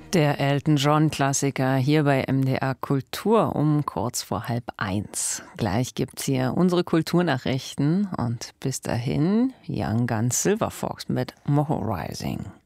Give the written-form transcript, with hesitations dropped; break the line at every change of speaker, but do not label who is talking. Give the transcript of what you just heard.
Der Elton John-Klassiker hier bei MDR Kultur um kurz vor 12:30. Gleich gibt's hier unsere Kulturnachrichten und bis dahin Young Guns Silver Fox mit Moho Rising.